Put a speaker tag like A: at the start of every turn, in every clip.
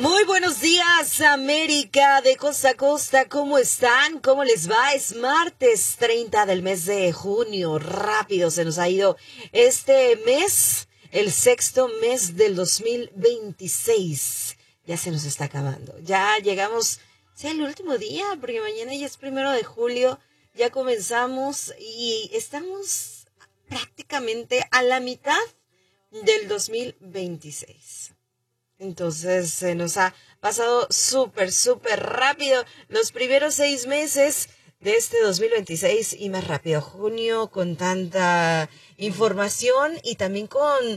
A: Muy buenos días, América de costa a costa. ¿Cómo están? ¿Cómo les va? Es martes 30 del mes de junio. Rápido se nos ha ido este mes, el sexto mes del 2026. Ya se nos está acabando. Ya llegamos, sí, al último día, porque mañana ya es 1 de julio. Ya comenzamos y estamos prácticamente a la mitad del 2026. Entonces se nos ha pasado súper rápido los primeros 6 meses de este 2026 y más rápido. Junio con tanta información y también con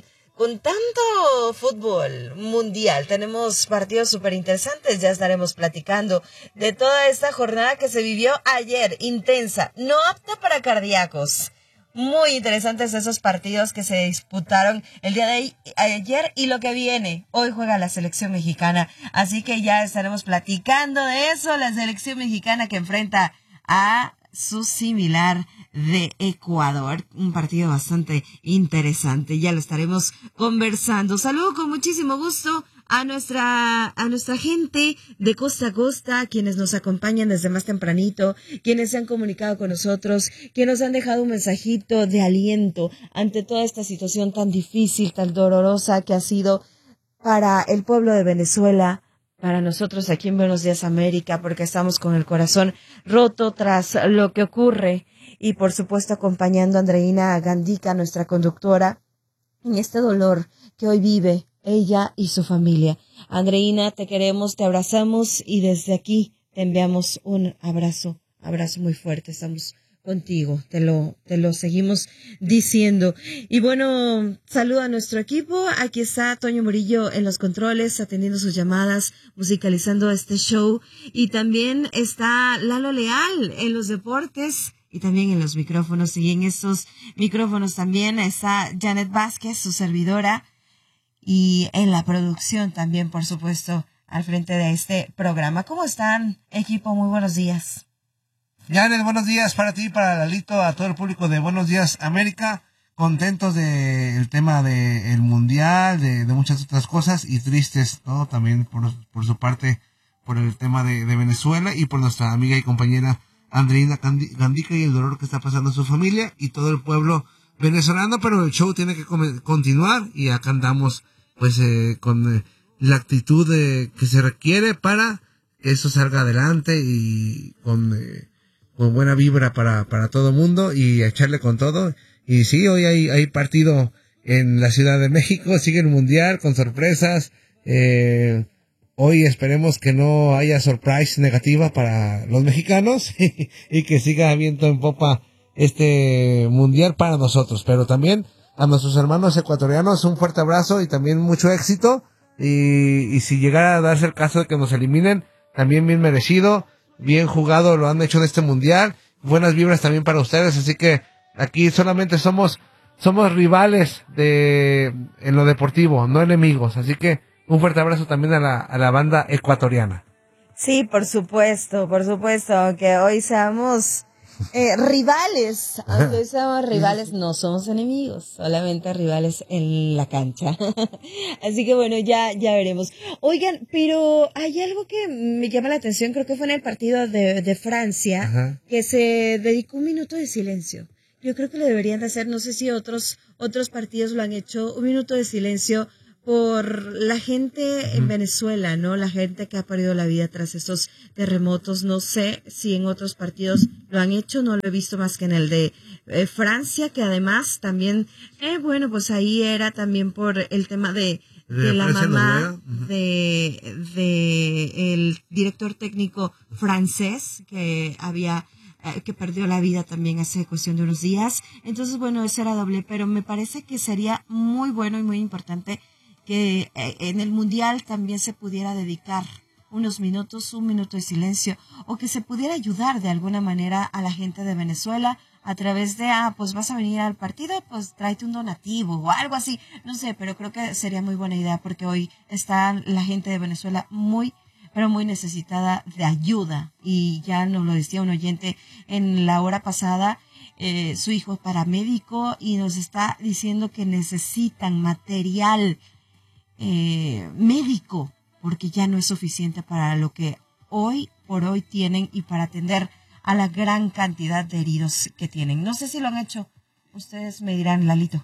A: tanto fútbol mundial. Tenemos partidos súper interesantes. Ya estaremos platicando de toda esta jornada que se vivió ayer, intensa, no apta para cardíacos. Muy interesantes esos partidos que se disputaron el día de ayer y lo que viene. Hoy juega la selección mexicana, así que ya estaremos platicando de eso. La selección mexicana que enfrenta a su similar de Ecuador. Un partido bastante interesante. Ya lo estaremos conversando. Saludo con muchísimo gusto a nuestra gente de costa a costa, quienes nos acompañan desde más tempranito, quienes se han comunicado con nosotros, quienes nos han dejado un mensajito de aliento ante toda esta situación tan difícil, tan dolorosa que ha sido para el pueblo de Venezuela, para nosotros aquí en Buenos Días América, porque estamos con el corazón roto tras lo que ocurre y por supuesto acompañando a Andreina Gandica, nuestra conductora, en este dolor que hoy vive ella y su familia. Andreina, te queremos, te abrazamos y desde aquí te enviamos un abrazo muy fuerte. Estamos contigo, te lo seguimos diciendo. Y bueno, saludo a nuestro equipo. Aquí está Toño Murillo en los controles, atendiendo sus llamadas, musicalizando este show. Y también está Lalo Leal en los deportes y también en los micrófonos. Y en estos micrófonos también está Janet Vázquez, su servidora. Y en la producción también, por supuesto, al frente de este programa. ¿Cómo están, equipo? Muy buenos días.
B: Janet, buenos días para ti, para Lalito, a todo el público de Buenos Días América. Contentos del tema del Mundial, de muchas otras cosas y tristes, ¿no? También por su parte, por el tema de Venezuela y por nuestra amiga y compañera Andreina Gandica y el dolor que está pasando a su familia y todo el pueblo venezolano, pero el show tiene que continuar y acá andamos pues con la actitud que se requiere para que eso salga adelante y con buena vibra para todo mundo y echarle con todo. Y sí, hoy hay partido en la Ciudad de México, sigue el Mundial con sorpresas. Hoy esperemos que no haya surprise negativa para los mexicanos y que siga viento en popa este Mundial para nosotros, pero también a nuestros hermanos ecuatorianos un fuerte abrazo y también mucho éxito y si llegara a darse el caso de que nos eliminen, también bien merecido, bien jugado lo han hecho en este Mundial, buenas vibras también para ustedes, así que aquí solamente somos rivales en lo deportivo, no enemigos, así que un fuerte abrazo también a la banda ecuatoriana.
A: Sí, por supuesto, que hoy seamos rivales, aunque hoy seamos rivales, no somos enemigos, solamente rivales en la cancha. Así que bueno, ya veremos. Oigan, pero hay algo que me llama la atención, creo que fue en el partido de Francia, ajá, que se dedicó 1 minuto de silencio. Yo creo que lo deberían de hacer, no sé si otros partidos lo han hecho, 1 minuto de silencio por la gente en Venezuela, ¿no? La gente que ha perdido la vida tras estos terremotos. No sé si en otros partidos lo han hecho, no lo he visto más que en el de Francia, que además también, bueno, pues ahí era también por el tema de la mamá de el director técnico francés que perdió la vida también hace cuestión de unos días. Entonces, bueno, eso era doble, pero me parece que sería muy bueno y muy importante que en el Mundial también se pudiera dedicar unos minutos, 1 minuto de silencio, o que se pudiera ayudar de alguna manera a la gente de Venezuela a través de, pues vas a venir al partido, pues tráete un donativo o algo así, no sé, pero creo que sería muy buena idea porque hoy está la gente de Venezuela muy, pero muy necesitada de ayuda y ya nos lo decía un oyente en la hora pasada, su hijo es paramédico y nos está diciendo que necesitan material médico porque ya no es suficiente para lo que hoy por hoy tienen y para atender a la gran cantidad de heridos que tienen. No sé si lo han hecho. Ustedes me dirán, Lalito.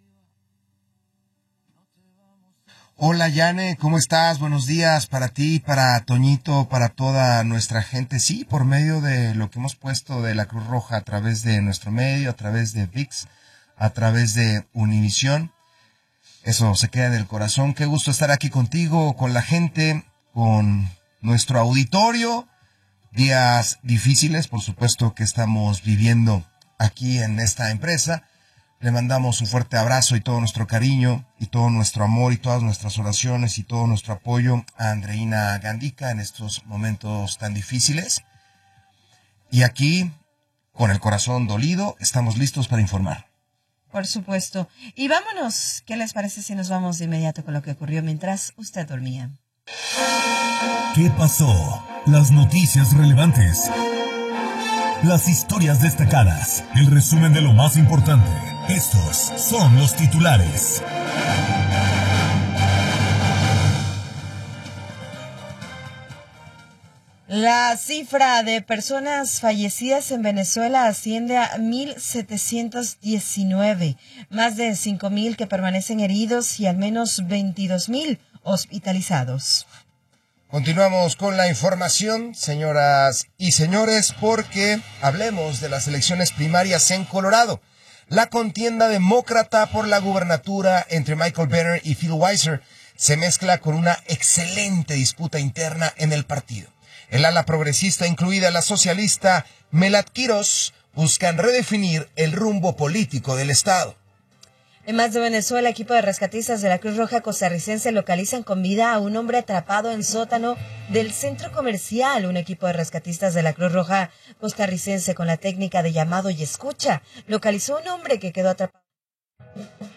C: Hola, Yane, ¿cómo estás? Buenos días para ti, para Toñito, para toda nuestra gente. Sí, por medio de lo que hemos puesto de la Cruz Roja a través de nuestro medio, a través de VIX, a través de Univisión. Eso se queda en el corazón. Qué gusto estar aquí contigo, con la gente, con nuestro auditorio. Días difíciles, por supuesto, que estamos viviendo aquí en esta empresa. Le mandamos un fuerte abrazo y todo nuestro cariño y todo nuestro amor y todas nuestras oraciones y todo nuestro apoyo a Andreina Gandica en estos momentos tan difíciles. Y aquí, con el corazón dolido, estamos listos para informar.
A: Por supuesto. Y vámonos. ¿Qué les parece si nos vamos de inmediato con lo que ocurrió mientras usted dormía?
D: ¿Qué pasó? Las noticias relevantes. Las historias destacadas. El resumen de lo más importante. Estos son los titulares.
A: La cifra de personas fallecidas en Venezuela asciende a 1,719. Más de 5,000 que permanecen heridos y al menos 22,000 hospitalizados.
C: Continuamos con la información, señoras y señores, porque hablemos de las elecciones primarias en Colorado. La contienda demócrata por la gubernatura entre Michael Benner y Phil Weiser se mezcla con una excelente disputa interna en el partido. El ala progresista, incluida la socialista Melat Quiros, buscan redefinir el rumbo político del estado.
A: En más de Venezuela, equipo de rescatistas de la Cruz Roja costarricense localizan con vida a un hombre atrapado en sótano del centro comercial. Un equipo de rescatistas de la Cruz Roja costarricense con la técnica de llamado y escucha localizó a un hombre que quedó atrapado.